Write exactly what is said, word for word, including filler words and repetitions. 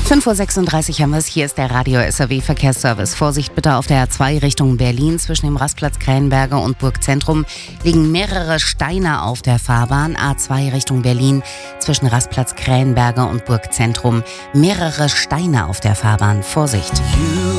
fünf Uhr sechsunddreißig haben wir es. Hier ist der Radio S R W Verkehrsservice. Vorsicht bitte auf der A zwei Richtung Berlin. Zwischen dem Rastplatz Krähenberger und Burgzentrum liegen mehrere Steine auf der Fahrbahn. A zwei Richtung Berlin. Zwischen Rastplatz Krähenberger und Burgzentrum mehrere Steine auf der Fahrbahn. Vorsicht!